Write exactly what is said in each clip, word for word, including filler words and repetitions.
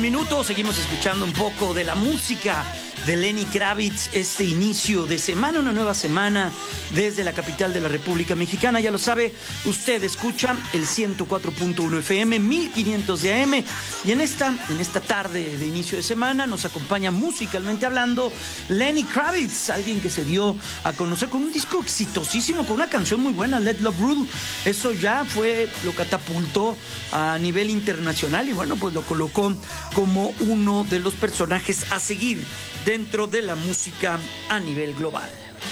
Minutos, seguimos escuchando un poco de la música de Lenny Kravitz, este inicio de semana, una nueva semana desde la capital de la República Mexicana. Ya lo sabe, usted escucha el ciento cuatro punto uno F M, mil quinientos de A M, y en esta, en esta tarde de inicio de semana nos acompaña musicalmente hablando Lenny Kravitz, alguien que se dio a conocer con un disco exitosísimo, con una canción muy buena, Let Love Rule. Eso ya fue, lo catapultó a nivel internacional y bueno, pues lo colocó como uno de los personajes a seguir dentro de la música a nivel global.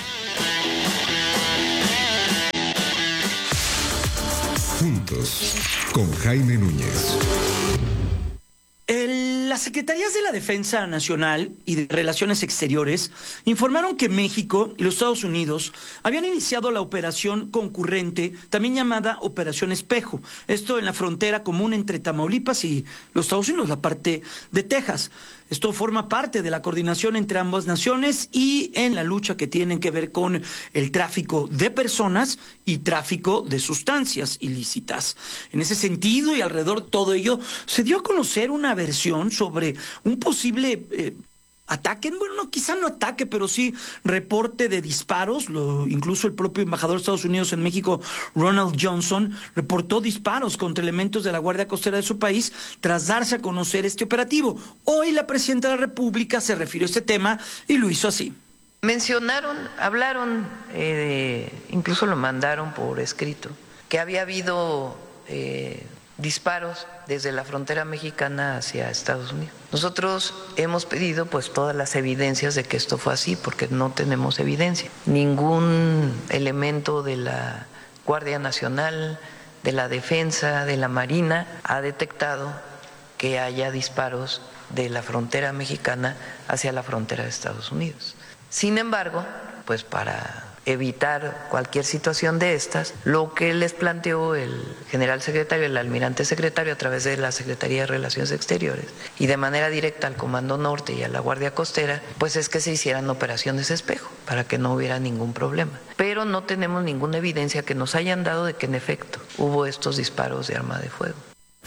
Juntos, con Jaime Núñez. El, las Secretarías de la Defensa Nacional y de Relaciones Exteriores informaron que México y los Estados Unidos habían iniciado la operación concurrente, también llamada Operación Espejo. Esto en la frontera común entre Tamaulipas y los Estados Unidos, la parte de Texas. Esto forma parte de la coordinación entre ambas naciones y en la lucha que tienen que ver con el tráfico de personas y tráfico de sustancias ilícitas. En ese sentido y alrededor de todo ello, se dio a conocer una versión sobre un posible eh, ataque, bueno, no, quizá no ataque, pero sí reporte de disparos. Lo, incluso el propio embajador de Estados Unidos en México, Ronald Johnson, reportó disparos contra elementos de la Guardia Costera de su país tras darse a conocer este operativo. Hoy la presidenta de la República se refirió a este tema y lo hizo así. Mencionaron, hablaron, eh, incluso lo mandaron por escrito, que había habido eh, disparos desde la frontera mexicana hacia Estados Unidos. Nosotros hemos pedido pues todas las evidencias de que esto fue así, porque no tenemos evidencia. Ningún elemento de la Guardia Nacional, de la Defensa, de la Marina ha detectado que haya disparos de la frontera mexicana hacia la frontera de Estados Unidos. Sin embargo, pues para evitar cualquier situación de estas, lo que les planteó el general secretario, el almirante secretario, a través de la Secretaría de Relaciones Exteriores y de manera directa al Comando Norte y a la Guardia Costera, pues es que se hicieran operaciones espejo para que no hubiera ningún problema. Pero no tenemos ninguna evidencia que nos hayan dado de que en efecto hubo estos disparos de arma de fuego.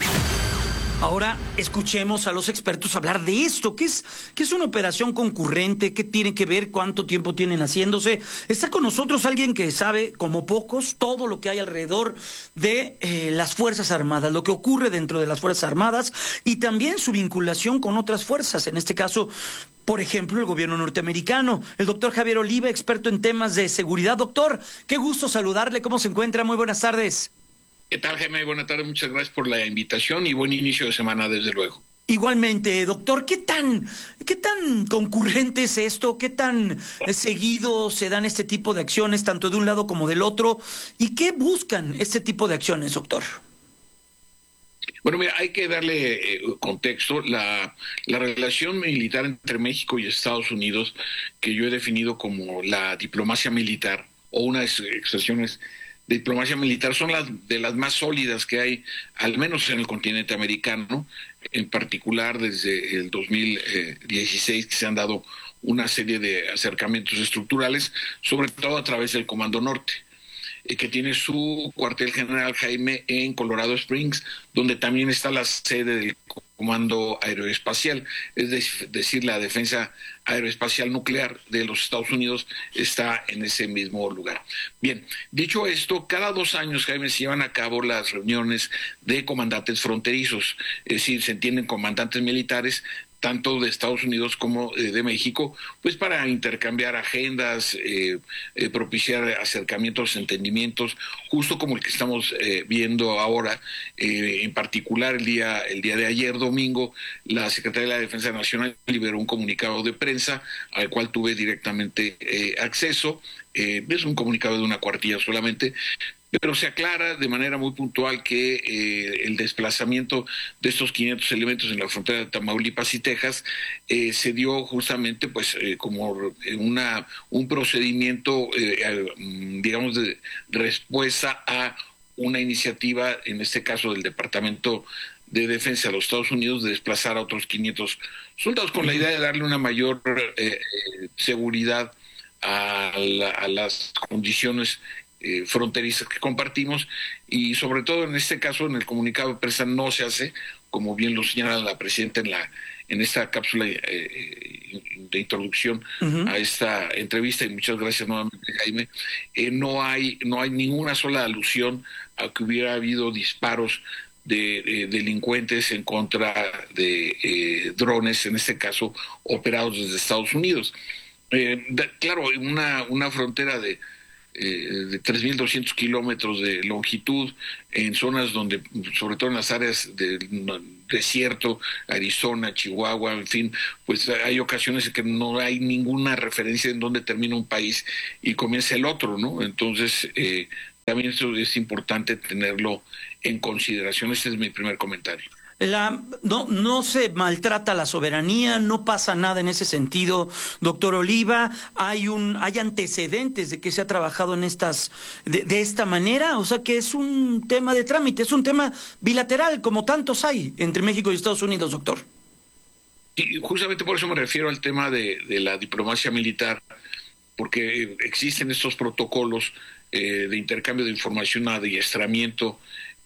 Ahora escuchemos a los expertos hablar de esto. ¿Qué es, qué es una operación concurrente? ¿Qué tiene que ver? ¿Cuánto tiempo tienen haciéndose? Está con nosotros alguien que sabe, como pocos, todo lo que hay alrededor de eh, las Fuerzas Armadas, lo que ocurre dentro de las Fuerzas Armadas y también su vinculación con otras fuerzas, en este caso, por ejemplo, el gobierno norteamericano. El doctor Javier Oliva, experto en temas de seguridad. Doctor, qué gusto saludarle. ¿Cómo se encuentra? Muy buenas tardes. ¿Qué tal, Jaime? Buenas tardes, muchas gracias por la invitación y buen inicio de semana, desde luego. Igualmente, doctor, ¿qué tan, qué tan concurrente es esto? ¿Qué tan seguido se dan este tipo de acciones, tanto de un lado como del otro? ¿Y qué buscan este tipo de acciones, doctor? Bueno, mira, hay que darle eh, contexto. La, la relación militar entre México y Estados Unidos, que yo he definido como la diplomacia militar, o unas expresiones de diplomacia militar, son las de las más sólidas que hay, al menos en el continente americano, en particular desde el dos mil dieciséis, que se han dado una serie de acercamientos estructurales, sobre todo a través del Comando Norte, eh, que tiene su cuartel general, Jaime, en Colorado Springs, donde también está la sede del Comando Aeroespacial, es decir, la defensa aeroespacial nuclear de los Estados Unidos está en ese mismo lugar. Bien, dicho esto, cada dos años, Jaime, se llevan a cabo las reuniones de comandantes fronterizos, es decir, se entienden comandantes militares tanto de Estados Unidos como eh, de México, pues para intercambiar agendas, eh, eh, propiciar acercamientos, entendimientos, justo como el que estamos eh, viendo ahora, eh, en particular el día, el día de ayer, domingo, la Secretaría de la Defensa Nacional liberó un comunicado de prensa al cual tuve directamente eh, acceso. Eh, es un comunicado de una cuartilla solamente, pero se aclara de manera muy puntual que eh, el desplazamiento de estos quinientos elementos en la frontera de Tamaulipas y Texas eh, se dio justamente pues eh, como una un procedimiento, eh, digamos, de respuesta a una iniciativa, en este caso del Departamento de Defensa de los Estados Unidos, de desplazar a otros quinientos soldados con la idea de darle una mayor eh, seguridad a, la, a las condiciones Eh, fronterizas que compartimos, y sobre todo en este caso en el comunicado de prensa no se hace como bien lo señala la presidenta en la en esta cápsula eh, de introducción uh-huh. a esta entrevista, y muchas gracias nuevamente, Jaime, eh, no hay no hay ninguna sola alusión a que hubiera habido disparos de eh, delincuentes en contra de eh, drones, en este caso operados desde Estados Unidos. Eh, de, claro, una, una frontera de Eh, de tres mil doscientos kilómetros de longitud, en zonas donde, sobre todo en las áreas del desierto, Arizona, Chihuahua, en fin, pues hay ocasiones en que no hay ninguna referencia en dónde termina un país y comienza el otro, ¿no? Entonces, eh, también eso es importante tenerlo en consideración. Este es mi primer comentario. La, no, no se maltrata la soberanía, no pasa nada en ese sentido, doctor Oliva. Hay un, hay antecedentes de que se ha trabajado en estas, de, de esta manera, o sea que es un tema de trámite, es un tema bilateral, como tantos hay entre México y Estados Unidos, doctor. Y justamente por eso me refiero al tema de, de la diplomacia militar, porque existen estos protocolos eh, de intercambio de información, adiestramiento,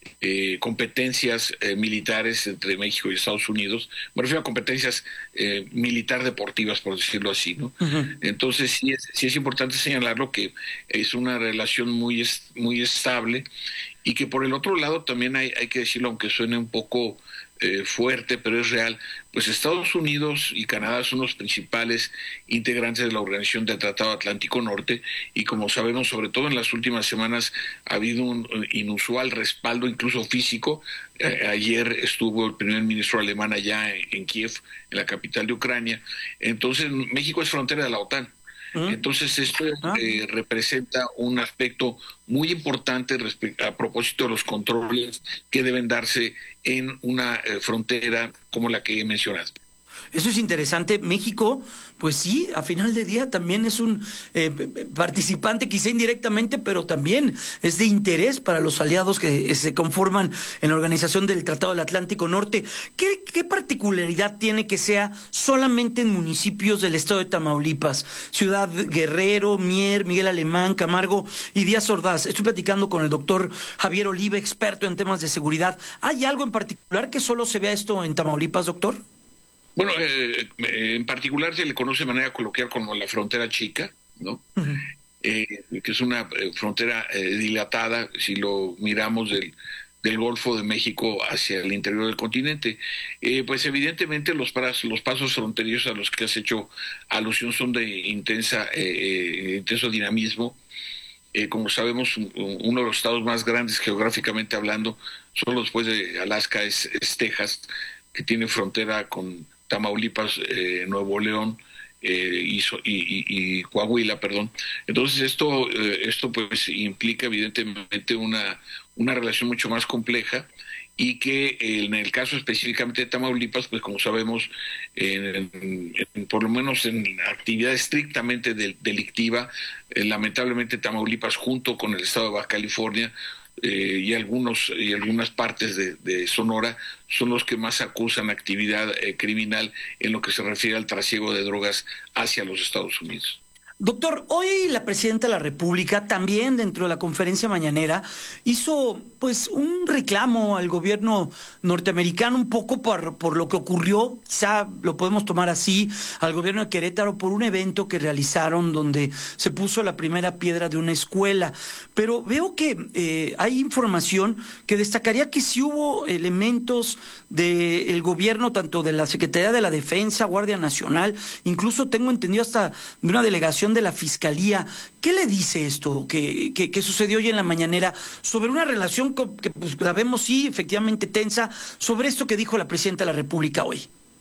Eh, competencias eh, militares entre México y Estados Unidos. Me refiero a competencias eh, militar deportivas, por decirlo así, ¿no? Uh-huh. Entonces sí es, sí es importante señalarlo, que es una relación muy, muy estable, y que por el otro lado también hay, hay que decirlo, aunque suene un poco eh, fuerte, pero es real, pues Estados Unidos y Canadá son los principales integrantes de la Organización del Tratado Atlántico Norte, y como sabemos, sobre todo en las últimas semanas, ha habido un inusual respaldo, incluso físico. Eh, ayer estuvo el primer ministro alemán allá en, en Kiev, en la capital de Ucrania. Entonces, México es frontera de la OTAN. Entonces esto eh, representa un aspecto muy importante respect- a propósito de los controles que deben darse en una eh, frontera como la que he mencionado. Eso es interesante. México, pues sí, a final de día también es un eh, participante, quizá indirectamente, pero también es de interés para los aliados que se conforman en la Organización del Tratado del Atlántico Norte. ¿Qué, qué particularidad tiene que sea solamente en municipios del estado de Tamaulipas? Ciudad Guerrero, Mier, Miguel Alemán, Camargo y Díaz Ordaz. Estoy platicando con el doctor Javier Oliva, experto en temas de seguridad. ¿Hay algo en particular que solo se vea esto en Tamaulipas, doctor? Bueno, eh, en particular se le conoce de manera coloquial como la frontera chica, ¿no? Uh-huh. Eh, que es una eh, frontera eh, dilatada, si lo miramos del, del Golfo de México hacia el interior del continente. Eh, pues evidentemente los, pasos, los pasos fronterizos a los que has hecho alusión son de intensa, eh, eh, intenso dinamismo. Eh, como sabemos, un, uno de los estados más grandes geográficamente hablando, solo después de Alaska, es, es Texas, que tiene frontera con Tamaulipas, eh, Nuevo León eh, y, y, y Coahuila, perdón. Entonces esto eh, esto pues implica evidentemente una una relación mucho más compleja, y que en el caso específicamente de Tamaulipas, pues como sabemos, en, en, en, por lo menos en actividad estrictamente del, delictiva, eh, lamentablemente Tamaulipas junto con el estado de Baja California Eh, y algunos y algunas partes de, de Sonora son los que más acusan actividad eh, criminal en lo que se refiere al trasiego de drogas hacia los Estados Unidos. Doctor, hoy la presidenta de la República, también dentro de la conferencia mañanera, hizo pues un reclamo al gobierno norteamericano un poco por, por lo que ocurrió, quizá lo podemos tomar así, al gobierno de Querétaro por un evento que realizaron donde se puso la primera piedra de una escuela. Pero veo que eh, hay información que destacaría que sí hubo elementos del gobierno, tanto de la Secretaría de la Defensa, Guardia Nacional, incluso tengo entendido hasta de una delegación de la Fiscalía. ¿Qué le dice esto que, que, que sucedió hoy en la mañanera sobre una relación que pues, la vemos, sí, efectivamente tensa, sobre esto que dijo la presidenta de la República hoy?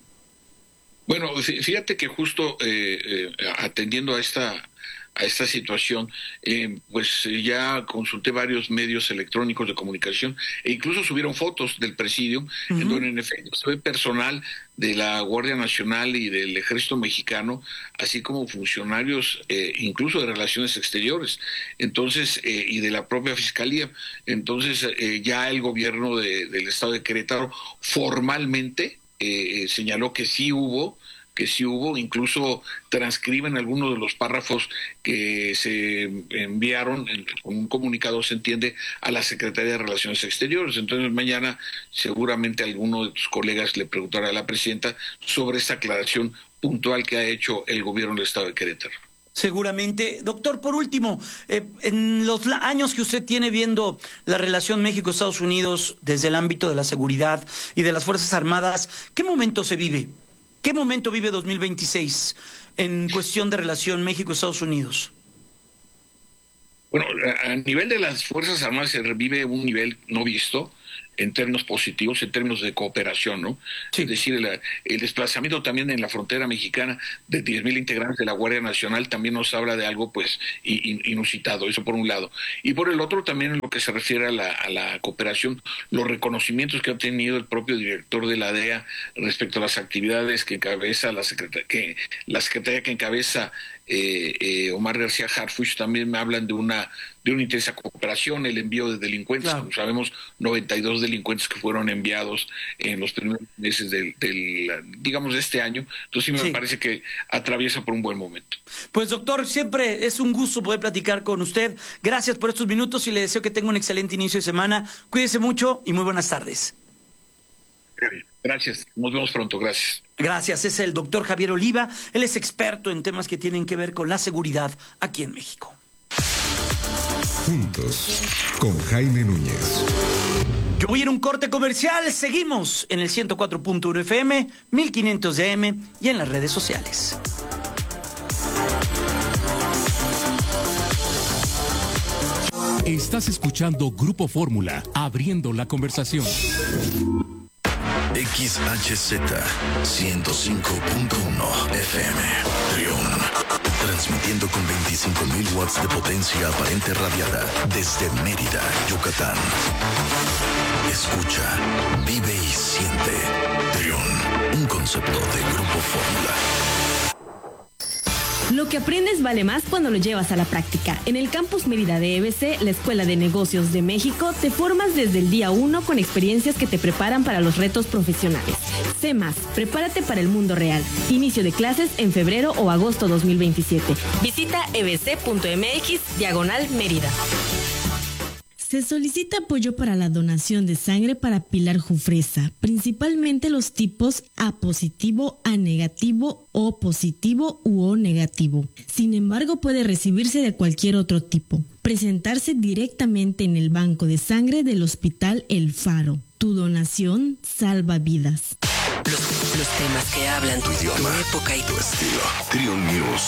Bueno, fíjate que justo eh, eh, atendiendo a esta a esta situación, eh, pues ya consulté varios medios electrónicos de comunicación e incluso subieron fotos del presidio, uh-huh. en donde en efecto se ve personal de la Guardia Nacional y del Ejército Mexicano, así como funcionarios eh, incluso de Relaciones Exteriores, entonces eh, y de la propia Fiscalía. Entonces eh, ya el gobierno de, del estado de Querétaro formalmente eh, señaló que sí hubo que sí hubo, incluso transcriben algunos de los párrafos que se enviaron en, con un comunicado, se entiende, a la Secretaría de Relaciones Exteriores. Entonces mañana seguramente alguno de tus colegas le preguntará a la presidenta sobre esta aclaración puntual que ha hecho el gobierno del Estado de Querétaro. Seguramente. Doctor, por último, eh, en los años que usted tiene viendo la relación México-Estados Unidos desde el ámbito de la seguridad y de las Fuerzas Armadas, ¿qué momento se vive? ¿Qué momento vive dos mil veintiséis en cuestión de relación México-Estados Unidos? Bueno, a nivel de las Fuerzas Armadas se revive un nivel no visto en términos positivos, en términos de cooperación, ¿no? Sí. Es decir, el, el desplazamiento también en la frontera mexicana de diez mil integrantes de la Guardia Nacional también nos habla de algo, pues, inusitado, eso por un lado. Y por el otro, también en lo que se refiere a la, a la cooperación, los reconocimientos que ha tenido el propio director de la D E A respecto a las actividades que encabeza la secretaria, que la secretaria que encabeza Eh, eh, Omar García Harfuch, también me hablan de una de una intensa cooperación, el envío de delincuentes, claro. Como sabemos, noventa y dos delincuentes que fueron enviados en los primeros meses del, del digamos, de este año. Entonces sí me sí. parece que atraviesa por un buen momento. Pues doctor, siempre es un gusto poder platicar con usted. Gracias por estos minutos y le deseo que tenga un excelente inicio de semana. Cuídese mucho y muy buenas tardes. Gracias, nos vemos pronto, gracias. Gracias, es el doctor Javier Oliva, él es experto en temas que tienen que ver con la seguridad aquí en México. Juntos, con Jaime Núñez. Yo voy a ir a un corte comercial, seguimos en el ciento cuatro punto uno F M, mil quinientos de A M y en las redes sociales. Estás escuchando Grupo Fórmula, abriendo la conversación. X H Z ciento cinco punto uno F M, Trión, transmitiendo con veinticinco mil watts de potencia aparente radiada desde Mérida, Yucatán. Escucha, vive y siente. Trión, un concepto de Grupo Fórmula. Lo que aprendes vale más cuando lo llevas a la práctica. En el Campus Mérida de E B C, la Escuela de Negocios de México, te formas desde el día uno con experiencias que te preparan para los retos profesionales. Sé más, prepárate para el mundo real. Inicio de clases en febrero o agosto dos mil veintisiete. Visita ebc.mx, diagonal Mérida. Se solicita apoyo para la donación de sangre para Pilar Jufresa, principalmente los tipos A positivo, A negativo, O positivo u O negativo. Sin embargo, puede recibirse de cualquier otro tipo. Presentarse directamente en el banco de sangre del Hospital El Faro. Tu donación salva vidas. Los, los temas que hablan tu idioma, tu época y tu estilo. Trión News.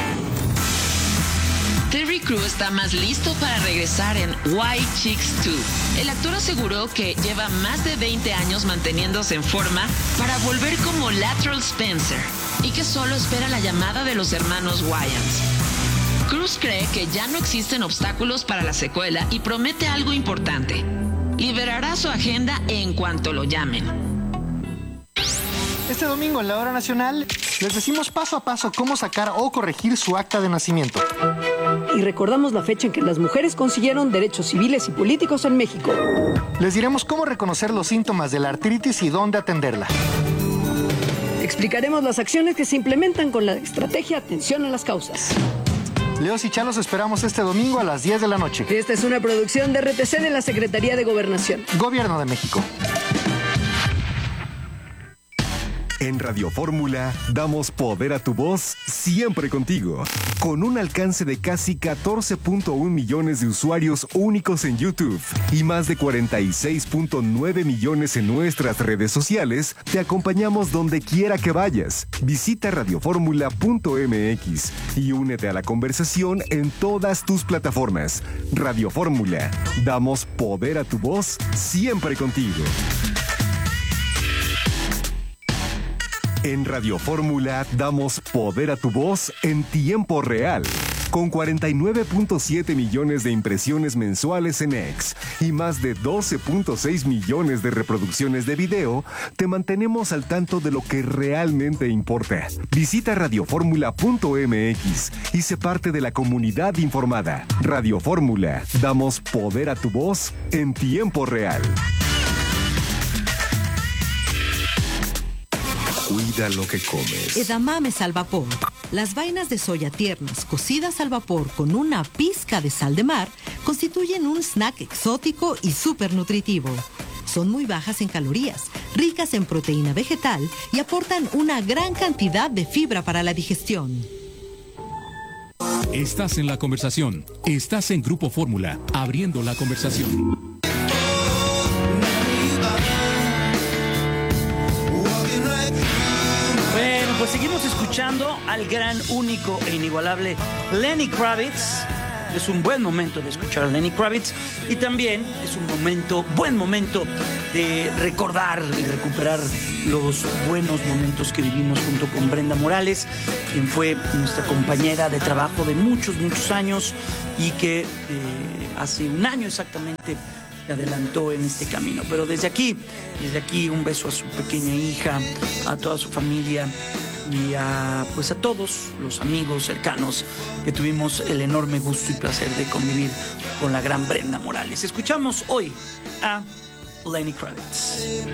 Terry Crews está más listo para regresar en White Chicks dos. El actor aseguró que lleva más de veinte años manteniéndose en forma para volver como Latrell Spencer y que solo espera la llamada de los hermanos Wayans. Crews cree que ya no existen obstáculos para la secuela y promete algo importante. Liberará su agenda en cuanto lo llamen. Este domingo en la Hora Nacional les decimos paso a paso cómo sacar o corregir su acta de nacimiento. Y recordamos la fecha en que las mujeres consiguieron derechos civiles y políticos en México. Les diremos cómo reconocer los síntomas de la artritis y dónde atenderla. Explicaremos las acciones que se implementan con la estrategia Atención a las Causas. Leos y Chá los esperamos este domingo a las diez de la noche. Esta es una producción de R T C de la Secretaría de Gobernación. Gobierno de México. En Radio Fórmula damos poder a tu voz siempre contigo. Con un alcance de casi catorce punto uno millones de usuarios únicos en YouTube y más de cuarenta y seis punto nueve millones en nuestras redes sociales, te acompañamos donde quiera que vayas. Visita radioformula punto m x y únete a la conversación en todas tus plataformas. Radio Fórmula, damos poder a tu voz siempre contigo. En Radio Fórmula damos poder a tu voz en tiempo real. Con cuarenta y nueve punto siete millones de impresiones mensuales en X y más de doce punto seis millones de reproducciones de video, te mantenemos al tanto de lo que realmente importa. Visita radioformula punto m x y sé parte de la comunidad informada. Radio Fórmula, damos poder a tu voz en tiempo real. Cuida lo que comes. Edamames al vapor. Las vainas de soya tiernas cocidas al vapor con una pizca de sal de mar constituyen un snack exótico y súper nutritivo. Son muy bajas en calorías, ricas en proteína vegetal y aportan una gran cantidad de fibra para la digestión. Estás en la conversación. Estás en Grupo Fórmula, abriendo la conversación. Bueno, pues seguimos escuchando al gran, único e inigualable Lenny Kravitz. Es un buen momento de escuchar a Lenny Kravitz y también es un momento, buen momento de recordar y recuperar los buenos momentos que vivimos junto con Brenda Morales, quien fue nuestra compañera de trabajo de muchos, muchos años y que eh, hace un año exactamente se adelantó en este camino. Pero desde aquí, desde aquí un beso a su pequeña hija, a toda su familia y a, pues a todos los amigos cercanos que tuvimos el enorme gusto y placer de convivir con la gran Brenda Morales. Escuchamos hoy a Lenny Kravitz.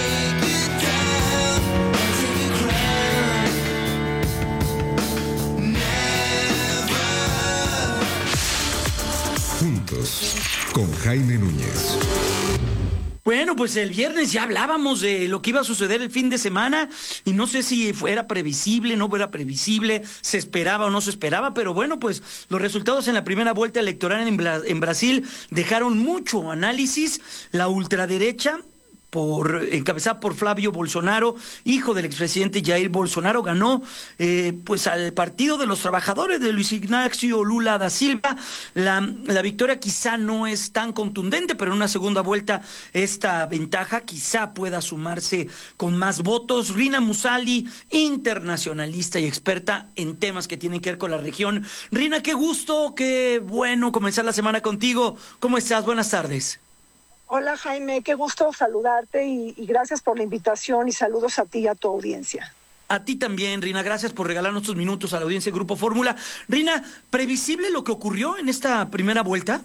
Juntos, con Jaime Núñez. Bueno, pues el viernes ya hablábamos de lo que iba a suceder el fin de semana y no sé si era previsible, no era previsible, se esperaba o no se esperaba, pero bueno, pues los resultados en la primera vuelta electoral en, Bla- en Brasil dejaron mucho análisis. La ultraderecha, por, encabezada por Flavio Bolsonaro, hijo del expresidente Jair Bolsonaro, ganó eh, pues al Partido de los Trabajadores de Luis Ignacio Lula da Silva. La, la victoria quizá no es tan contundente, pero en una segunda vuelta esta ventaja quizá pueda sumarse con más votos. Rina Musali, internacionalista y experta en temas que tienen que ver con la región. Rina, qué gusto, qué bueno comenzar la semana contigo. ¿Cómo estás? Buenas tardes. Hola Jaime, qué gusto saludarte y, y gracias por la invitación y saludos a ti y a tu audiencia. A ti también, Rina, gracias por regalarnos estos minutos a la audiencia de Grupo Fórmula. Rina, ¿previsible lo que ocurrió en esta primera vuelta?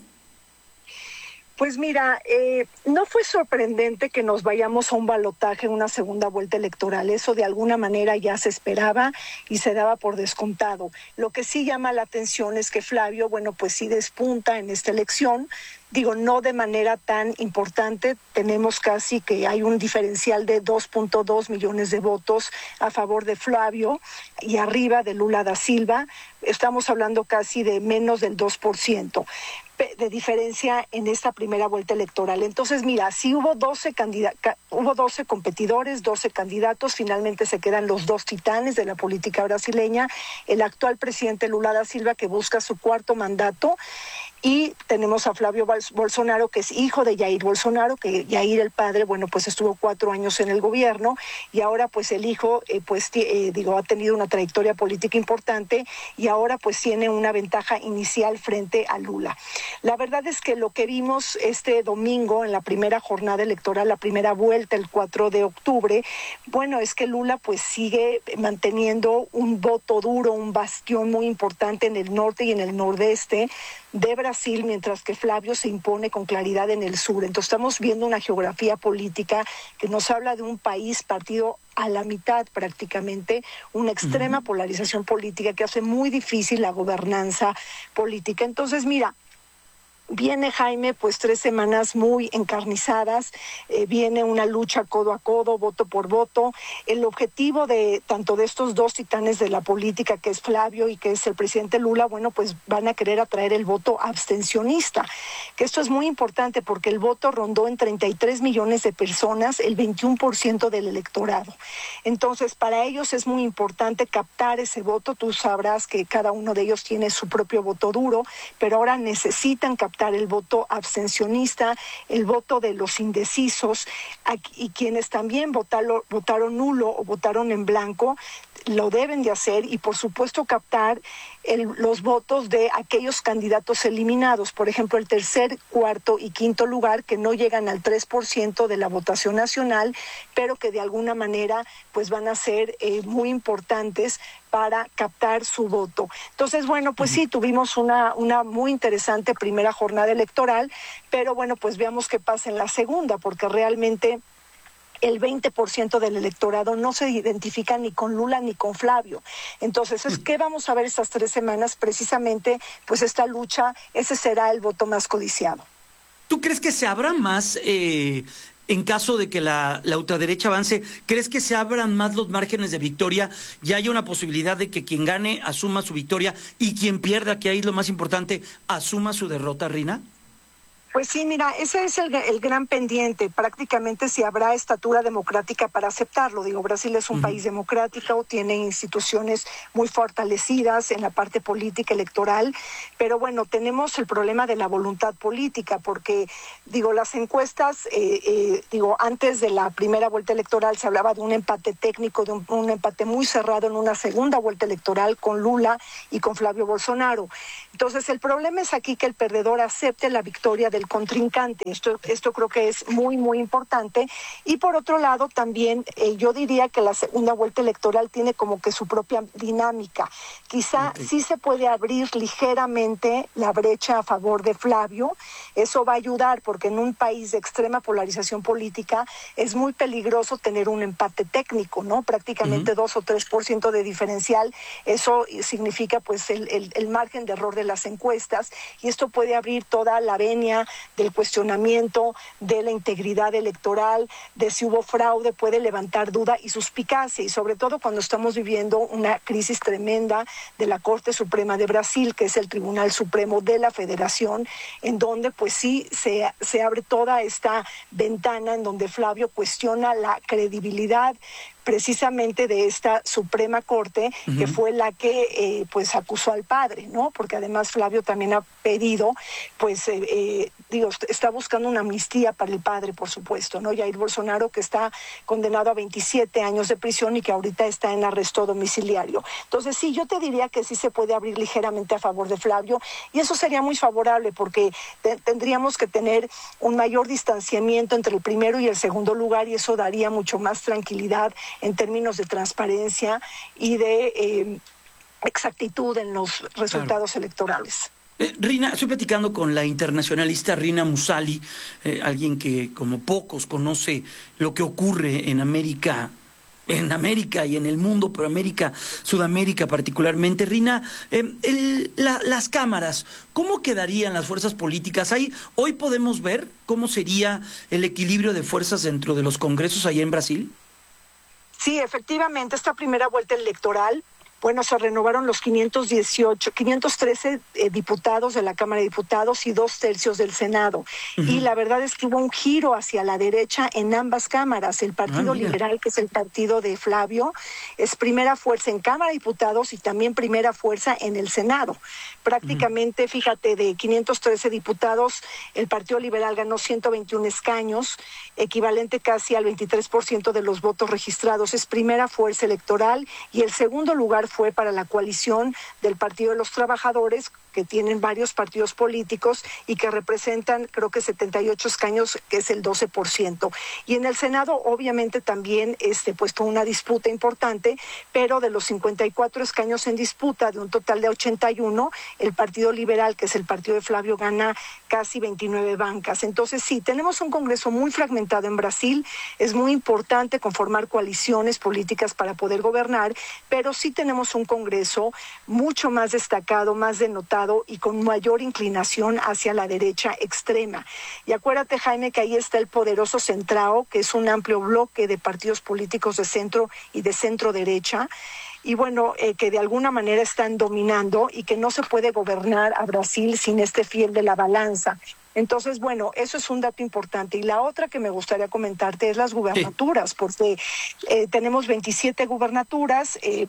Pues mira, eh, no fue sorprendente que nos vayamos a un balotaje en una segunda vuelta electoral. Eso de alguna manera ya se esperaba y se daba por descontado. Lo que sí llama la atención es que Flavio, bueno, pues sí despunta en esta elección. Digo, no de manera tan importante, tenemos casi que hay un diferencial de dos punto dos millones de votos a favor de Flavio y arriba de Lula da Silva. Estamos hablando casi de menos del dos por ciento de diferencia en esta primera vuelta electoral. Entonces, mira, sí hubo doce candida- hubo doce competidores, doce candidatos, finalmente se quedan los dos titanes de la política brasileña, el actual presidente Lula da Silva, que busca su cuarto mandato, y tenemos a Flavio Bolsonaro, que es hijo de Jair Bolsonaro, que Jair el padre, bueno, pues estuvo cuatro años en el gobierno, y ahora pues el hijo, eh, pues eh, digo, ha tenido una trayectoria política importante, y ahora pues tiene una ventaja inicial frente a Lula. La verdad es que lo que vimos este domingo en la primera jornada electoral, la primera vuelta, el cuatro de octubre, bueno, es que Lula pues sigue manteniendo un voto duro, un bastión muy importante en el norte y en el nordeste de Brasil, mientras que Flavio se impone con claridad en el sur. Entonces estamos viendo una geografía política que nos habla de un país partido a la mitad prácticamente, una extrema uh-huh. polarización política que hace muy difícil la gobernanza política. Entonces, mira, viene, Jaime, pues tres semanas muy encarnizadas, eh, viene una lucha codo a codo, voto por voto. El objetivo de tanto de estos dos titanes de la política, que es Flavio y que es el presidente Lula, bueno, pues van a querer atraer el voto abstencionista, que esto es muy importante porque el voto rondó en treinta y tres millones de personas, el veintiuno por ciento del electorado. Entonces, para ellos es muy importante captar ese voto. Tú sabrás que cada uno de ellos tiene su propio voto duro, pero ahora necesitan captar el voto abstencionista, el voto de los indecisos, y quienes también votaron, votaron nulo o votaron en blanco, lo deben de hacer, y por supuesto captar el, los votos de aquellos candidatos eliminados, por ejemplo el tercer, cuarto y quinto lugar, que no llegan al tres por ciento de la votación nacional, pero que de alguna manera pues van a ser eh, muy importantes para captar su voto. Entonces, bueno, pues sí, tuvimos una, una muy interesante primera jornada electoral, pero bueno, pues veamos qué pasa en la segunda, porque realmente el veinte por ciento del electorado no se identifica ni con Lula ni con Flavio. Entonces, es que vamos a ver estas tres semanas, precisamente, pues esta lucha, ese será el voto más codiciado. ¿Tú crees que se abra más, eh, en caso de que la, la ultraderecha avance, crees que se abran más los márgenes de victoria y haya una posibilidad de que quien gane asuma su victoria y quien pierda, que ahí es lo más importante, asuma su derrota, Rina? Pues sí, mira, ese es el, el gran pendiente, prácticamente si habrá estatura democrática para aceptarlo. Digo, Brasil es un uh-huh. país democrático, tiene instituciones muy fortalecidas en la parte política electoral, pero bueno, tenemos el problema de la voluntad política, porque, digo, las encuestas, eh, eh, digo, antes de la primera vuelta electoral se hablaba de un empate técnico, de un, un empate muy cerrado en una segunda vuelta electoral con Lula y con Flavio Bolsonaro. Entonces, el problema es aquí que el perdedor acepte la victoria del contrincante. Esto, esto creo que es muy, muy importante. Y por otro lado, también eh, yo diría que la segunda vuelta electoral tiene como que su propia dinámica. Quizá okay. sí se puede abrir ligeramente la brecha a favor de Flavio. Eso va a ayudar porque en un país de extrema polarización política es muy peligroso tener un empate técnico, ¿no? Prácticamente dos uh-huh. o tres por ciento de diferencial. Eso significa pues el, el, el margen de error de las encuestas, y esto puede abrir toda la venia del cuestionamiento de la integridad electoral, de si hubo fraude, puede levantar duda y suspicacia, y sobre todo cuando estamos viviendo una crisis tremenda de la Corte Suprema de Brasil, que es el Tribunal Supremo de la Federación, en donde pues sí se, se abre toda esta ventana en donde Flavio cuestiona la credibilidad precisamente de esta Suprema Corte, uh-huh. que fue la que eh, pues acusó al padre, ¿no? Porque además Flavio también ha pedido, pues, eh, eh, digo, está buscando una amnistía para el padre, por supuesto, ¿no? Jair Bolsonaro, que está condenado a veintisiete años de prisión y que ahorita está en arresto domiciliario. Entonces, sí, yo te diría que sí se puede abrir ligeramente a favor de Flavio, y eso sería muy favorable porque te- tendríamos que tener un mayor distanciamiento entre el primero y el segundo lugar, y eso daría mucho más tranquilidad en términos de transparencia y de eh, exactitud en los resultados claro. electorales. Eh, Rina, estoy platicando con la internacionalista Rina Musali, eh, alguien que como pocos conoce lo que ocurre en América, en América y en el mundo, pero América, Sudamérica particularmente. Rina, eh, el, la, las cámaras, ¿cómo quedarían las fuerzas políticas? Ahí, hoy podemos ver cómo sería el equilibrio de fuerzas dentro de los congresos allá en Brasil. Sí, efectivamente, esta primera vuelta electoral, bueno, se renovaron los quinientos dieciocho, quinientos trece eh, diputados de la Cámara de Diputados y dos tercios del Senado. Uh-huh. Y la verdad es que hubo un giro hacia la derecha en ambas cámaras. El Partido ah, Liberal, que es el partido de Flavio, es primera fuerza en Cámara de Diputados y también primera fuerza en el Senado. Prácticamente, uh-huh. fíjate, de quinientos trece diputados, el Partido Liberal ganó ciento veintiún escaños, equivalente casi al veintitrés por ciento de los votos registrados. Es primera fuerza electoral, y el segundo lugar fue para la coalición del Partido de los Trabajadores, que tienen varios partidos políticos y que representan, creo que setenta y ocho escaños, que es el doce por ciento. Y en el Senado, obviamente, también este, pues, fue una disputa importante, pero de los cincuenta y cuatro escaños en disputa, de un total de ochenta y uno, el Partido Liberal, que es el partido de Flavio, gana casi veintinueve bancas. Entonces, sí, tenemos un Congreso muy fragmentado en Brasil. Es muy importante conformar coaliciones políticas para poder gobernar, pero sí tenemos un Congreso mucho más destacado, más denotado y con mayor inclinación hacia la derecha extrema. Y acuérdate, Jaime, que ahí está el poderoso Centrao, que es un amplio bloque de partidos políticos de centro y de centro derecha, y bueno, eh, que de alguna manera están dominando y que no se puede gobernar a Brasil sin este fiel de la balanza. Entonces, bueno, eso es un dato importante. Y la otra que me gustaría comentarte es las gubernaturas, sí. porque eh, tenemos veintisiete gubernaturas, eh,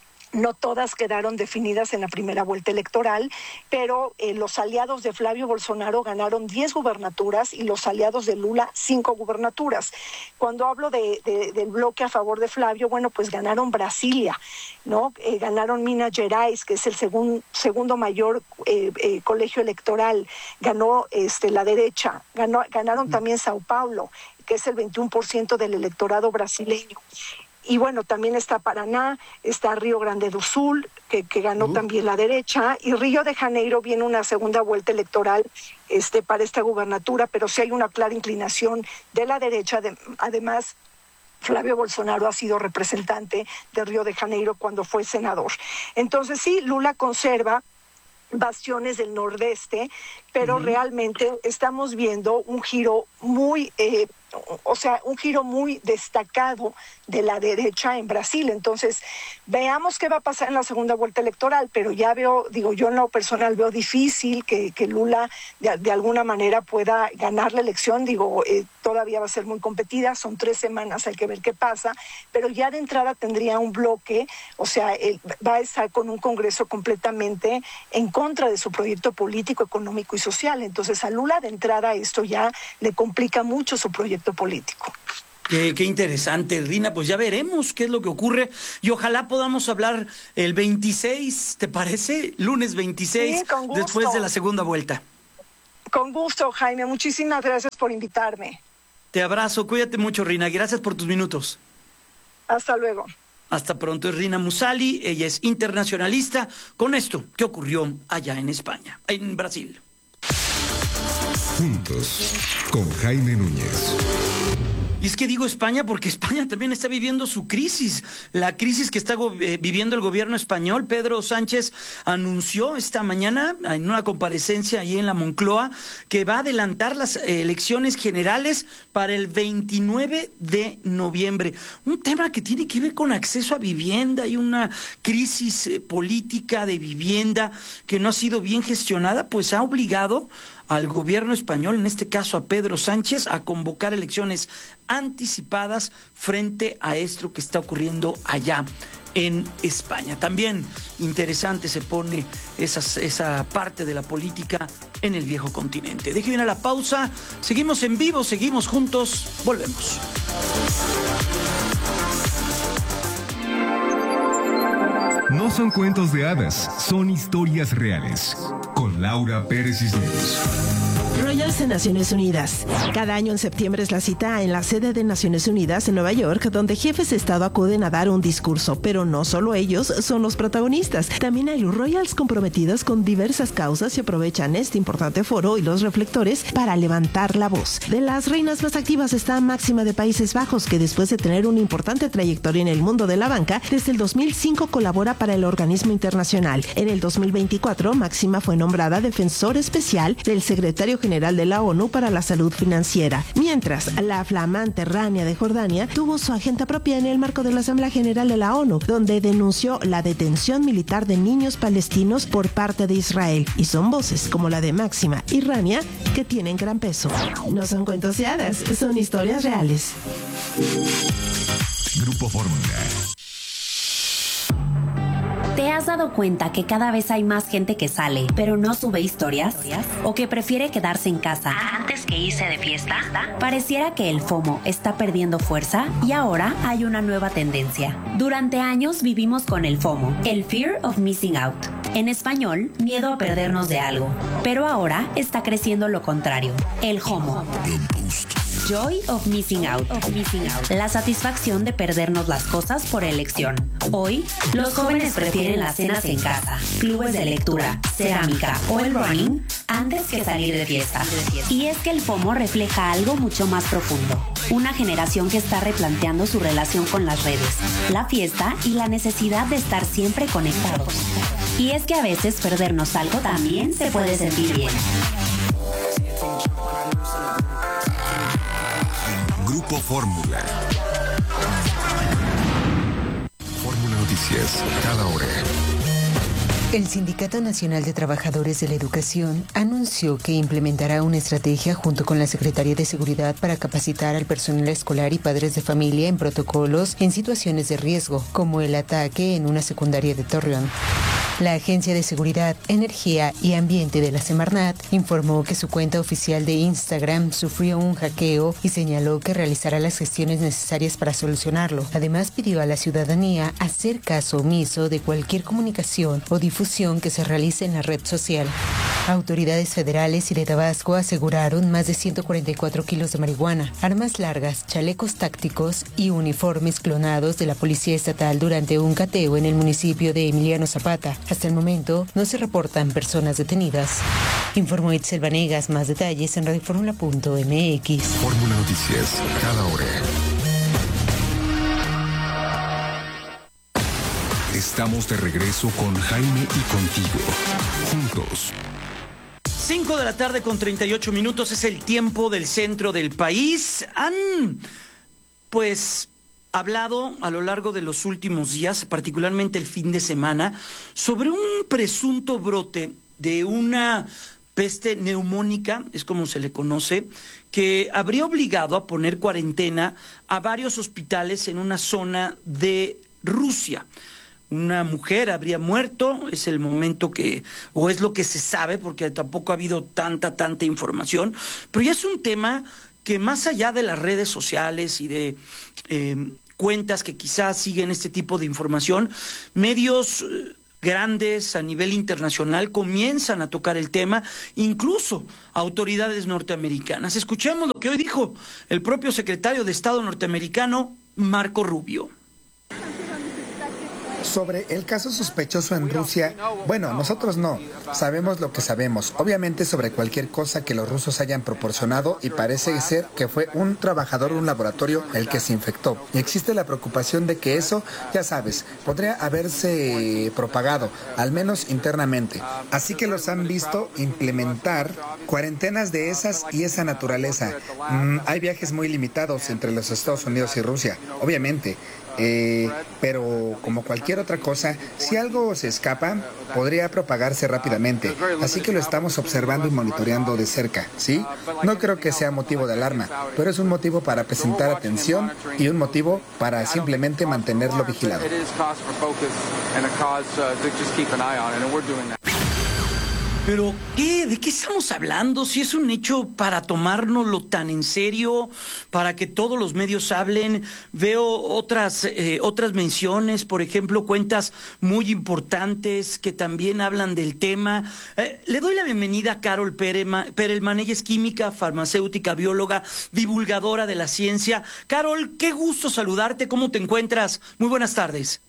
no todas quedaron definidas en la primera vuelta electoral, pero eh, los aliados de Flavio Bolsonaro ganaron diez gubernaturas y los aliados de Lula cinco gubernaturas. Cuando hablo de, de, del bloque a favor de Flavio, bueno, pues ganaron Brasilia, ¿no? Eh, ganaron Minas Gerais, que es el segun, segundo mayor eh, eh, colegio electoral, ganó este, la derecha, ganó, ganaron también Sao Paulo, que es el veintiuno por ciento del electorado brasileño. Y bueno, también está Paraná, está Río Grande do Sul, que, que ganó uh. también la derecha, y Río de Janeiro viene una segunda vuelta electoral este, para esta gubernatura, pero sí hay una clara inclinación de la derecha. De, además, Flávio Bolsonaro ha sido representante de Río de Janeiro cuando fue senador. Entonces sí, Lula conserva bastiones del nordeste, pero uh-huh. realmente estamos viendo un giro muy, eh, o sea, un giro muy destacado de la derecha en Brasil. Entonces, veamos qué va a pasar en la segunda vuelta electoral, pero ya veo, digo, yo en lo personal veo difícil que, que Lula de, de alguna manera pueda ganar la elección. Digo, eh, todavía va a ser muy competida, son tres semanas, hay que ver qué pasa, pero ya de entrada tendría un bloque, o sea, él va a estar con un Congreso completamente en contra de su proyecto político, económico y social. Entonces, a Lula de entrada esto ya le complica mucho su proyecto político. Qué, qué interesante, Rina, pues ya veremos qué es lo que ocurre y ojalá podamos hablar el veintiséis, ¿te parece? Lunes veintiséis, sí, después de la segunda vuelta. Con gusto, Jaime, muchísimas gracias por invitarme. Te abrazo, cuídate mucho, Rina, gracias por tus minutos. Hasta luego. Hasta pronto, es Rina Musali, ella es internacionalista con esto que ocurrió allá en España, en Brasil. Juntos, con Jaime Núñez. Y es que digo España porque España también está viviendo su crisis, la crisis que está eh, viviendo el gobierno español. Pedro Sánchez anunció esta mañana en una comparecencia ahí en la Moncloa que va a adelantar las eh, elecciones generales para el veintinueve de noviembre. Un tema que tiene que ver con acceso a vivienda y una crisis eh, política de vivienda que no ha sido bien gestionada, pues ha obligado al gobierno español, en este caso a Pedro Sánchez, a convocar elecciones anticipadas frente a esto que está ocurriendo allá en España. También interesante se pone esas, esa parte de la política en el viejo continente. Deje bien a la pausa, seguimos en vivo, seguimos juntos, volvemos. No son cuentos de hadas, son historias reales. Con Laura Pérez Cisneros. Royals en Naciones Unidas. Cada año en septiembre es la cita en la sede de Naciones Unidas en Nueva York, donde jefes de Estado acuden a dar un discurso, pero no solo ellos son los protagonistas. También hay los Royals comprometidos con diversas causas y aprovechan este importante foro y los reflectores para levantar la voz. De las reinas más activas está Máxima de Países Bajos, que después de tener una importante trayectoria en el mundo de la banca, desde el dos mil cinco colabora para el organismo internacional. En el dos mil veinticuatro, Máxima fue nombrada defensor especial del secretario general General de la ONU para la Salud Financiera, mientras la flamante Rania de Jordania tuvo su agenda propia en el marco de la Asamblea General de la ONU, donde denunció la detención militar de niños palestinos por parte de Israel, y son voces como la de Máxima y Rania que tienen gran peso. No son cuentos de hadas, son historias reales. Grupo Fórmula. ¿Te has dado cuenta que cada vez hay más gente que sale, pero no sube historias? ¿O que prefiere quedarse en casa antes que irse de fiesta? Pareciera que el FOMO está perdiendo fuerza y ahora hay una nueva tendencia. Durante años vivimos con el FOMO, el Fear of Missing Out. En español, miedo a perdernos de algo. Pero ahora está creciendo lo contrario, el JOMO. Joy of Missing Out. Of missing out. La satisfacción de perdernos las cosas por elección. Hoy, los jóvenes prefieren las cenas en casa, clubes de lectura, cerámica o el running antes que salir de fiesta. Y es que el FOMO refleja algo mucho más profundo. Una generación que está replanteando su relación con las redes, la fiesta y la necesidad de estar siempre conectados. Y es que a veces perdernos algo también se puede sentir bien. Grupo Fórmula. Fórmula Noticias, cada hora. El Sindicato Nacional de Trabajadores de la Educación anunció que implementará una estrategia junto con la Secretaría de Seguridad para capacitar al personal escolar y padres de familia en protocolos en situaciones de riesgo, como el ataque en una secundaria de Torreón. La Agencia de Seguridad, Energía y Ambiente de la Semarnat informó que su cuenta oficial de Instagram sufrió un hackeo y señaló que realizará las gestiones necesarias para solucionarlo. Además, pidió a la ciudadanía hacer caso omiso de cualquier comunicación o difusión que se realice en la red social. Autoridades federales y de Tabasco aseguraron más de ciento cuarenta y cuatro kilos de marihuana, armas largas, chalecos tácticos y uniformes clonados de la Policía Estatal durante un cateo en el municipio de Emiliano Zapata. Hasta el momento no se reportan personas detenidas. Informó Itzel Vanegas. Más detalles en radioformula punto m x. Fórmula Noticias, cada hora. Estamos de regreso con Jaime y contigo. Juntos. cinco de la tarde con treinta y ocho minutos es el tiempo del centro del país. Han, pues, hablado a lo largo de los últimos días, particularmente el fin de semana, sobre un presunto brote de una peste neumónica, es como se le conoce, que habría obligado a poner cuarentena a varios hospitales en una zona de Rusia. Una mujer habría muerto, es el momento que, o es lo que se sabe, porque tampoco ha habido tanta, tanta información, pero ya es un tema que más allá de las redes sociales y de eh, cuentas que quizás siguen este tipo de información, medios eh, grandes a nivel internacional comienzan a tocar el tema, incluso autoridades norteamericanas. Escuchemos lo que hoy dijo el propio secretario de Estado norteamericano, Marco Rubio. Sobre el caso sospechoso en Rusia, bueno, nosotros no, sabemos lo que sabemos, obviamente sobre cualquier cosa que los rusos hayan proporcionado y parece ser que fue un trabajador de un laboratorio el que se infectó. Y existe la preocupación de que eso, ya sabes, podría haberse propagado, al menos internamente. Así que los han visto implementar cuarentenas de esas y esa naturaleza. Mm, hay viajes muy limitados entre los Estados Unidos y Rusia, obviamente. Eh, pero como cualquier otra cosa, si algo se escapa, podría propagarse rápidamente. Así que lo estamos observando y monitoreando de cerca, ¿sí? No creo que sea motivo de alarma, pero es un motivo para presentar atención y un motivo para simplemente mantenerlo vigilado. Pero, ¿qué? ¿De qué estamos hablando? Si es un hecho para tomárnoslo tan en serio, para que todos los medios hablen. Veo otras, eh, otras menciones, por ejemplo, cuentas muy importantes que también hablan del tema. Eh, le doy la bienvenida a Carol Perelman. Ella es química, farmacéutica, bióloga, divulgadora de la ciencia. Carol, qué gusto saludarte. ¿Cómo te encuentras? Muy buenas tardes.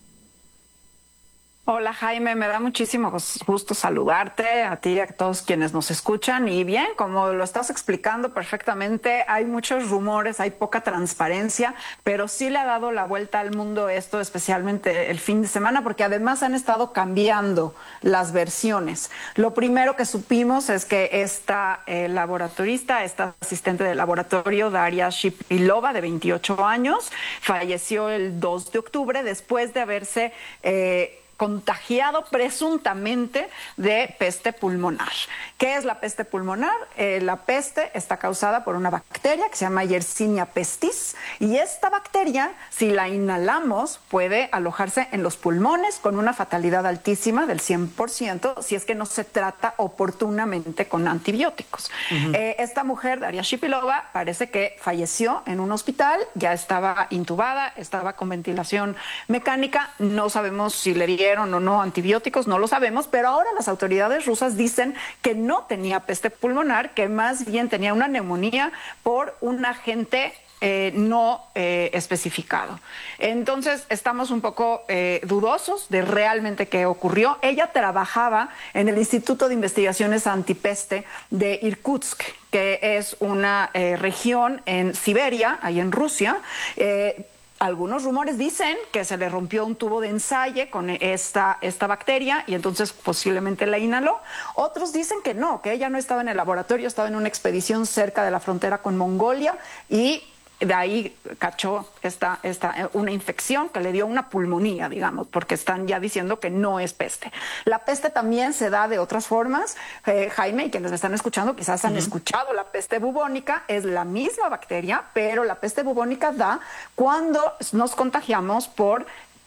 Hola Jaime, me da muchísimo gusto saludarte, a ti y a todos quienes nos escuchan. Y bien, como lo estás explicando perfectamente, hay muchos rumores, hay poca transparencia, pero sí le ha dado la vuelta al mundo esto, especialmente el fin de semana, porque además han estado cambiando las versiones. Lo primero que supimos es que esta eh, laboratorista, esta asistente de laboratorio, Daria Shipilova, de veintiocho años, falleció el dos de octubre después de haberse Eh, contagiado presuntamente de peste pulmonar. ¿Qué es la peste pulmonar? Eh, la peste está causada por una bacteria que se llama Yersinia pestis, y esta bacteria, si la inhalamos, puede alojarse en los pulmones con una fatalidad altísima del cien por ciento si es que no se trata oportunamente con antibióticos. Uh-huh. Eh, esta mujer, Daria Shipilova, parece que falleció en un hospital, ya estaba intubada, estaba con ventilación mecánica, no sabemos si le dieron o no antibióticos, no lo sabemos, pero ahora las autoridades rusas dicen que no tenía peste pulmonar, que más bien tenía una neumonía por un agente Eh, no eh, especificado. Entonces estamos un poco eh, dudosos de realmente qué ocurrió. Ella trabajaba en el Instituto de Investigaciones Antipeste de Irkutsk, que es una eh, región en Siberia, ahí en Rusia. Eh, Algunos rumores dicen que se le rompió un tubo de ensayo con esta, esta bacteria y entonces posiblemente la inhaló. Otros dicen que no, que ella no estaba en el laboratorio, estaba en una expedición cerca de la frontera con Mongolia y de ahí cachó esta, esta, una infección que le dio una pulmonía, digamos, porque están ya diciendo que no es peste. La peste también se da de otras formas. Eh, Jaime, y quienes me están escuchando quizás han uh-huh. escuchado la peste bubónica, es la misma bacteria, pero la peste bubónica da cuando nos contagiamos por...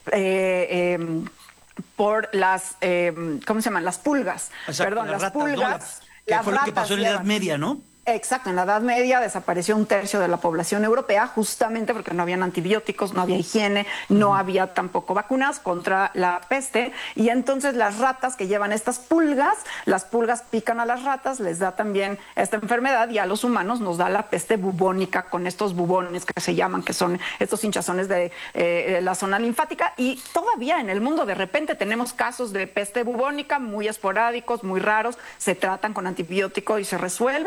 Eh, eh, por las, eh, ¿cómo se llaman? Las pulgas. O sea, Perdón, las las ratas, pulgas. ¿no? Que fue lo que pasó en la Edad Media, ¿no? Exacto, en la Edad Media desapareció un tercio de la población europea justamente porque no habían antibióticos, no había higiene, no uh-huh. había tampoco vacunas contra la peste, y entonces las ratas que llevan estas pulgas, las pulgas pican a las ratas, les da también esta enfermedad, y a los humanos nos da la peste bubónica con estos bubones que se llaman, que son estos hinchazones de eh, la zona linfática, y todavía en el mundo de repente tenemos casos de peste bubónica muy esporádicos, muy raros, se tratan con antibiótico y se resuelven. Y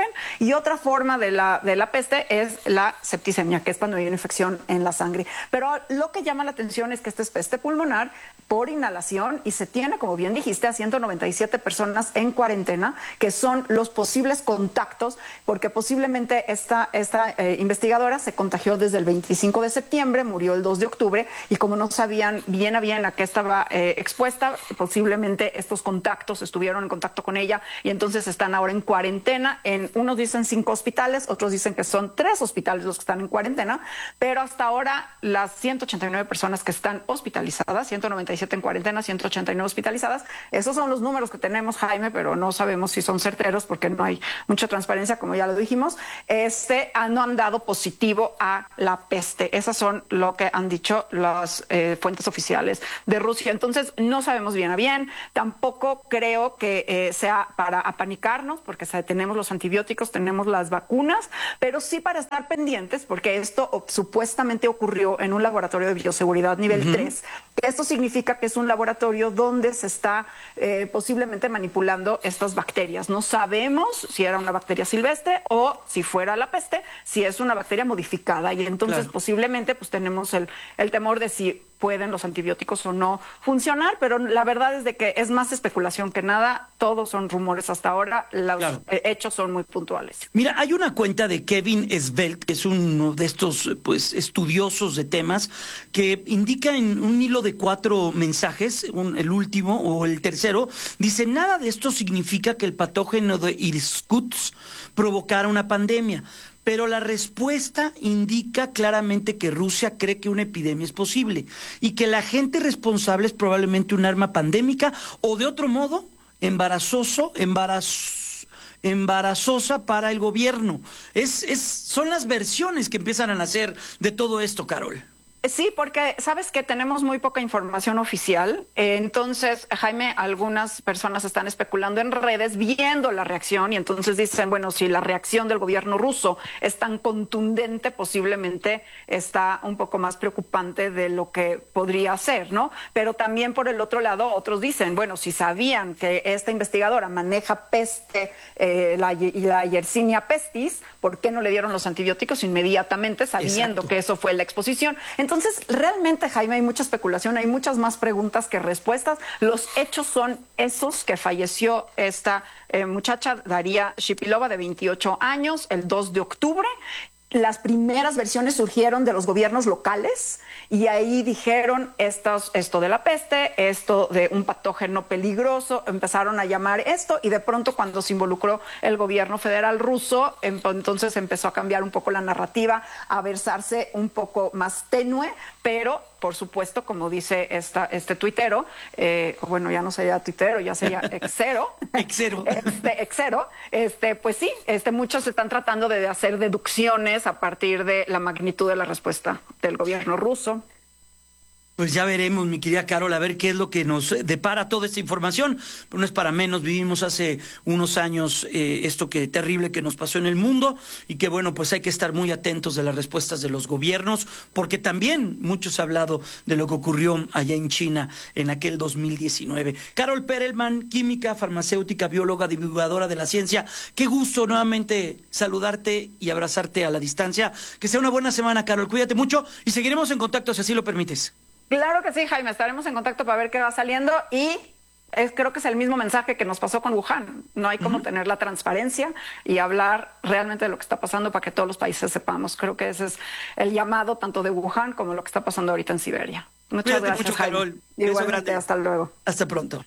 Y otra forma de la, de la peste es la septicemia, que es cuando hay una infección en la sangre. Pero lo que llama la atención es que esta es peste pulmonar por inhalación y se tiene, como bien dijiste, a ciento noventa y siete personas en cuarentena, que son los posibles contactos, porque posiblemente esta, esta eh, investigadora se contagió desde el veinticinco de septiembre, murió el dos de octubre, y como no sabían bien a bien a qué estaba eh, expuesta, posiblemente estos contactos estuvieron en contacto con ella y entonces están ahora en cuarentena. En unos dicen cinco hospitales, otros dicen que son tres hospitales los que están en cuarentena, pero hasta ahora las ciento ochenta y nueve personas que están hospitalizadas, ciento noventa y siete en cuarentena, ciento ochenta y nueve hospitalizadas, esos son los números que tenemos, Jaime, pero no sabemos si son certeros porque no hay mucha transparencia, como ya lo dijimos. Este, no han dado positivo a la peste. Esas son lo que han dicho las eh, fuentes oficiales de Rusia. Entonces, no sabemos bien a bien. Tampoco creo que eh, sea para apanicarnos, porque o sea, tenemos los antibióticos, tenemos las vacunas, pero sí para estar pendientes, porque esto o, supuestamente ocurrió en un laboratorio de bioseguridad nivel uh-huh. tres. Esto significa que es un laboratorio donde se está eh, posiblemente manipulando estas bacterias. No sabemos si era una bacteria silvestre o si fuera la peste, si es una bacteria modificada, y entonces claro. posiblemente pues tenemos el, el temor de si pueden los antibióticos o no funcionar, pero la verdad es de que es más especulación que nada, todos son rumores hasta ahora, los claro. hechos son muy puntuales. Mira, hay una cuenta de Kevin Svelte, que es uno de estos pues estudiosos de temas, que indica en un hilo de cuatro mensajes, un, el último o el tercero, dice, nada de esto significa que el patógeno de Irkutsk provocara una pandemia. Pero la respuesta indica claramente que Rusia cree que una epidemia es posible y que la gente responsable es probablemente un arma pandémica o de otro modo embarazoso, embaraz, embarazosa para el gobierno. Es, es, son las versiones que empiezan a nacer de todo esto, Carol. Sí, porque sabes que tenemos muy poca información oficial. Entonces, Jaime, algunas personas están especulando en redes viendo la reacción y entonces dicen, bueno, si la reacción del gobierno ruso es tan contundente, posiblemente está un poco más preocupante de lo que podría ser, ¿no? Pero también por el otro lado, otros dicen, bueno, si sabían que esta investigadora maneja peste eh, la, y la Yersinia pestis, ¿por qué no le dieron los antibióticos inmediatamente sabiendo Exacto. que eso fue la exposición? Entonces, Entonces, realmente, Jaime, hay mucha especulación, hay muchas más preguntas que respuestas. Los hechos son esos, que falleció esta eh, muchacha, Daria Shipilova, de veintiocho años, el dos de octubre. Las primeras versiones surgieron de los gobiernos locales y ahí dijeron estos, esto de la peste, esto de un patógeno peligroso, empezaron a llamar esto y de pronto cuando se involucró el gobierno federal ruso, entonces empezó a cambiar un poco la narrativa, a versarse un poco más tenue, pero por supuesto, como dice esta, este tuitero, eh, bueno, ya no sería tuitero, ya sería exero. exero. Este, exero, este, pues sí, este, muchos están tratando de hacer deducciones a partir de la magnitud de la respuesta del gobierno ruso. Pues ya veremos, mi querida Carol, a ver qué es lo que nos depara toda esta información. Pero no es para menos, vivimos hace unos años eh, esto que terrible que nos pasó en el mundo y que bueno, pues hay que estar muy atentos de las respuestas de los gobiernos, porque también muchos han hablado de lo que ocurrió allá en China en aquel dos mil diecinueve. Carol Perelman, química, farmacéutica, bióloga, divulgadora de la ciencia. Qué gusto nuevamente saludarte y abrazarte a la distancia. Que sea una buena semana, Carol. Cuídate mucho y seguiremos en contacto si así lo permites. Claro que sí, Jaime, estaremos en contacto para ver qué va saliendo y es, creo que es el mismo mensaje que nos pasó con Wuhan. No hay como uh-huh. tener la transparencia y hablar realmente de lo que está pasando para que todos los países sepamos. Creo que ese es el llamado tanto de Wuhan como lo que está pasando ahorita en Siberia. Muchas Cuídate gracias, mucho, Jaime. Carol. Igualmente, hasta luego. Hasta pronto.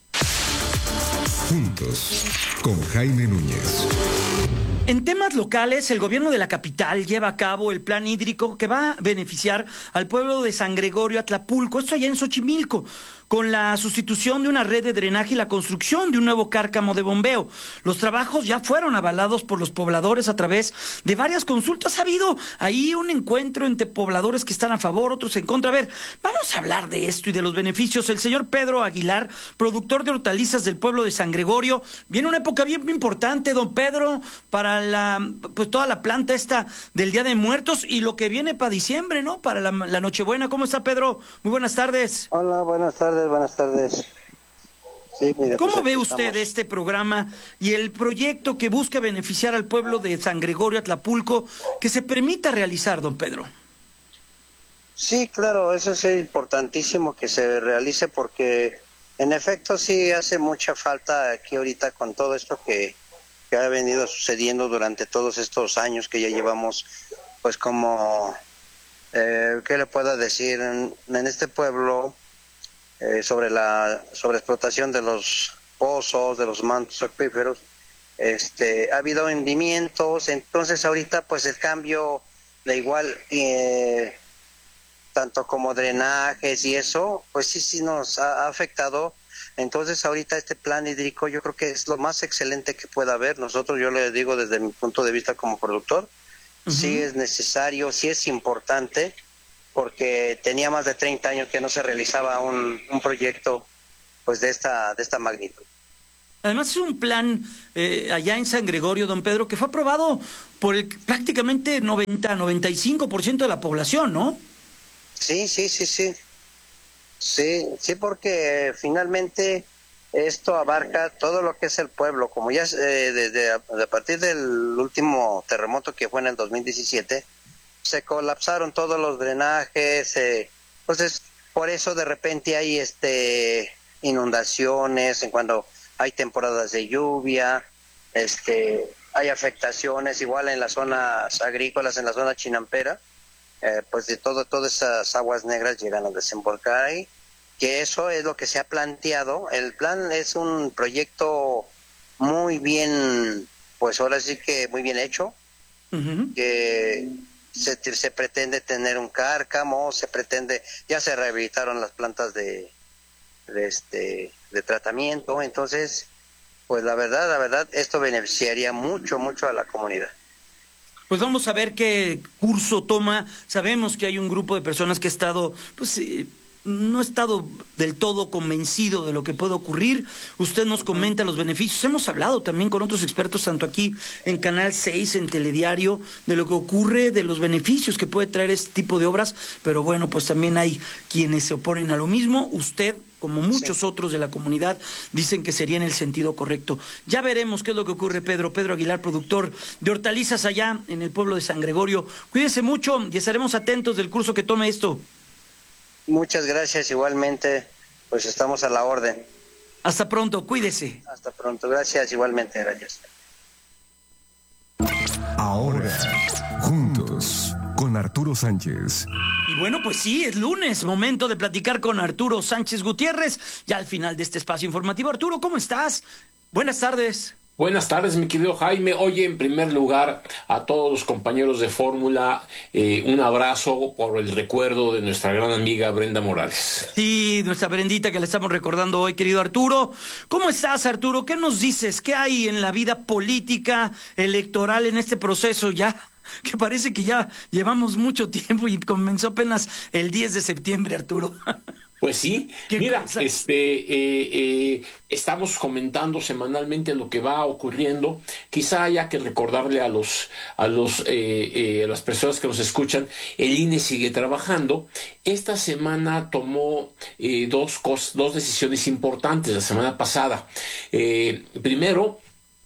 Juntos, con Jaime Núñez. En temas locales, el gobierno de la capital lleva a cabo el plan hídrico que va a beneficiar al pueblo de San Gregorio Atlapulco, esto allá en Xochimilco, con la sustitución de una red de drenaje y la construcción de un nuevo cárcamo de bombeo. Los trabajos ya fueron avalados por los pobladores a través de varias consultas. Ha habido ahí un encuentro entre pobladores que están a favor, otros en contra. A ver, vamos a hablar de esto y de los beneficios. El señor Pedro Aguilar, productor de hortalizas del pueblo de San Gregorio. Viene una época bien importante, don Pedro, para la pues toda la planta esta del Día de Muertos y lo que viene para diciembre, ¿no? Para la, la Nochebuena. ¿Cómo está, Pedro? Muy buenas tardes. Hola, buenas tardes. Buenas tardes. Sí, mire, ¿Cómo pues ve aquí usted estamos. este programa y el proyecto que busca beneficiar al pueblo de San Gregorio Atlapulco que se permita realizar, don Pedro? Sí, claro, eso es importantísimo que se realice porque en efecto sí hace mucha falta aquí ahorita con todo esto que, que ha venido sucediendo durante todos estos años que ya llevamos, pues como, eh, ¿qué le puedo decir? En, en este pueblo, eh, sobre la sobreexplotación de los pozos, de los mantos acuíferos, este, ha habido hundimientos, entonces ahorita pues el cambio de igual... Eh, tanto como drenajes y eso, pues sí, sí nos ha, ha afectado. Entonces ahorita este plan hídrico yo creo que es lo más excelente que pueda haber. Nosotros, yo le digo desde mi punto de vista como productor, uh-huh. sí es necesario, sí es importante, porque tenía más de treinta años que no se realizaba un, un proyecto pues de esta, de esta magnitud. Además es un plan eh, allá en San Gregorio, don Pedro, que fue aprobado por el, prácticamente noventa, noventa y cinco por ciento de la población, ¿no? Sí, sí, sí, sí. Sí, sí, porque finalmente esto abarca todo lo que es el pueblo. Como ya eh, desde a, a partir del último terremoto que fue en el dos mil diecisiete, se colapsaron todos los drenajes. Eh, entonces, por eso de repente hay este inundaciones en cuando hay temporadas de lluvia, este, hay afectaciones igual en las zonas agrícolas, en la zona chinampera. Eh, pues de todo, todas esas aguas negras llegan a desembocar ahí, que eso es lo que se ha planteado. El plan es un proyecto muy bien, pues ahora sí que muy bien hecho, uh-huh. que se, se pretende tener un cárcamo, se pretende, ya se rehabilitaron las plantas de, de este de tratamiento, entonces, pues la verdad, la verdad, esto beneficiaría mucho, mucho a la comunidad. Pues vamos a ver qué curso toma. Sabemos que hay un grupo de personas que ha estado, pues eh, no ha estado del todo convencido de lo que puede ocurrir. Usted nos comenta los beneficios. Hemos hablado también con otros expertos, tanto aquí en Canal seis, en Telediario, de lo que ocurre, de los beneficios que puede traer este tipo de obras. Pero bueno, pues también hay quienes se oponen a lo mismo. Usted, como muchos sí. otros de la comunidad, dicen que sería en el sentido correcto. Ya veremos qué es lo que ocurre, Pedro. Pedro Aguilar, productor de hortalizas allá en el pueblo de San Gregorio. Cuídese mucho y estaremos atentos del curso que tome esto. Muchas gracias, igualmente, pues estamos a la orden. Hasta pronto, cuídese. Hasta pronto, gracias, igualmente, gracias. Ahora, juntos, con Arturo Sánchez. Y bueno, pues sí, es lunes, momento de platicar con Arturo Sánchez Gutiérrez, ya al final de este espacio informativo. Arturo, ¿cómo estás? Buenas tardes. Buenas tardes, mi querido Jaime. Oye, en primer lugar, a todos los compañeros de Fórmula, eh, un abrazo por el recuerdo de nuestra gran amiga Brenda Morales. Sí, nuestra Brendita que la estamos recordando hoy, querido Arturo. ¿Cómo estás, Arturo? ¿Qué nos dices? ¿Qué hay en la vida política, electoral en este proceso ya? Que parece que ya llevamos mucho tiempo y comenzó apenas el diez de septiembre, Arturo. Pues sí, mira, cosa? este eh, eh, estamos comentando semanalmente lo que va ocurriendo. Quizá haya que recordarle a los a los eh, eh, a las personas que nos escuchan, el I N E sigue trabajando. Esta semana tomó eh, dos cos, dos decisiones importantes. La semana pasada, eh, primero,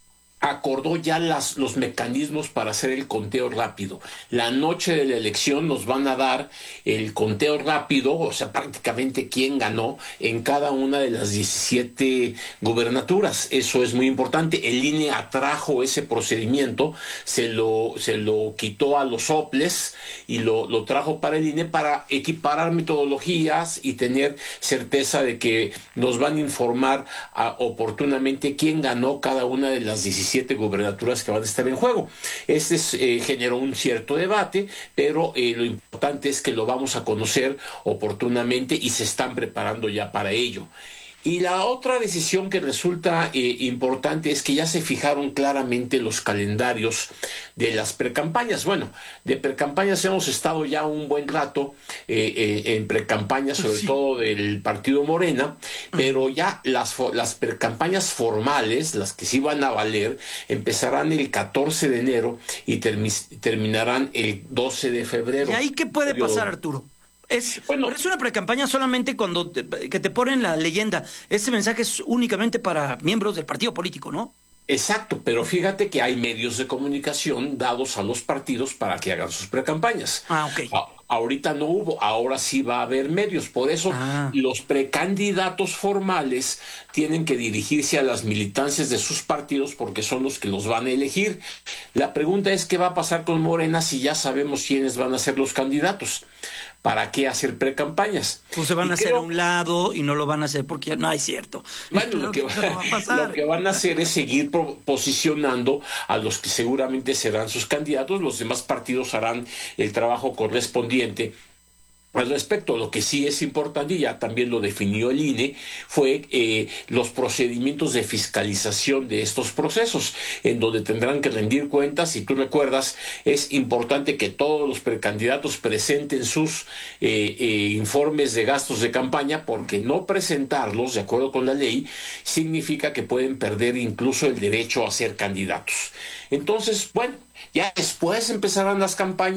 acordó ya las, los mecanismos para hacer el conteo rápido. La noche de la elección nos van a dar el conteo rápido, o sea, prácticamente quién ganó en cada una de las diecisiete gubernaturas. Eso es muy importante. El I N E atrajo ese procedimiento, se lo, se lo quitó a los soples y lo, lo trajo para el I N E para equiparar metodologías y tener certeza de que nos van a informar a, oportunamente quién ganó cada una de las diecisiete gubernaturas que van a estar en juego. Este es, eh, generó un cierto debate, pero eh, lo importante es que lo vamos a conocer oportunamente y se están preparando ya para ello. Y la otra decisión que resulta eh, importante es que ya se fijaron claramente los calendarios de las precampañas. Bueno, de precampañas hemos estado ya un buen rato eh, eh, en precampañas, sobre sí. todo del partido Morena, pero ya las, las precampañas formales, las que sí van a valer, empezarán el catorce de enero y termi- terminarán el doce de febrero. ¿Y ahí qué puede pasar, Arturo? Es, bueno, es una precampaña solamente cuando te, que te ponen la leyenda. Ese mensaje es únicamente para miembros del partido político, ¿no? Exacto, pero fíjate que hay medios de comunicación dados a los partidos para que hagan sus precampañas. Ah, ok. A- ahorita no hubo, ahora sí va a haber medios. Por eso ah. los precandidatos formales tienen que dirigirse a las militancias de sus partidos porque son los que los van a elegir. La pregunta es qué va a pasar con Morena si ya sabemos quiénes van a ser los candidatos. ¿Para qué hacer precampañas? Pues se van Y a hacer creo- a un lado y no lo van a hacer porque no es cierto. Bueno, Claro lo que, que eso no va a pasar. lo que van a hacer es seguir pro- posicionando a los que seguramente serán sus candidatos. Los demás partidos harán el trabajo correspondiente. Al respecto, lo que sí es importante, y ya también lo definió el I N E, fue eh, los procedimientos de fiscalización de estos procesos, en donde tendrán que rendir cuentas. Si tú recuerdas, es importante que todos los precandidatos presenten sus eh, eh, informes de gastos de campaña, porque no presentarlos, de acuerdo con la ley, significa que pueden perder incluso el derecho a ser candidatos. Entonces, bueno, ya después empezarán las campañas.